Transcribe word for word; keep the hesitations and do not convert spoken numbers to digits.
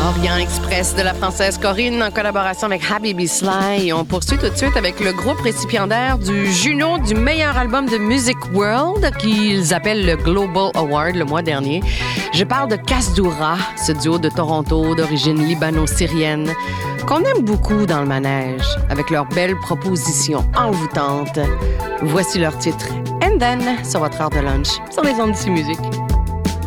Orient Express de la Française Corinne en collaboration avec Habibi Sly. Et on poursuit tout de suite avec le groupe récipiendaire du Juno du meilleur album de Music World qu'ils appellent le Global Award le mois dernier. Je parle de Kasdoura, ce duo de Toronto d'origine libano-syrienne qu'on aime beaucoup dans le manège avec leurs belles propositions envoûtantes. Voici leur titre And Then sur votre heure de lunch sur les ondes d'ici musique.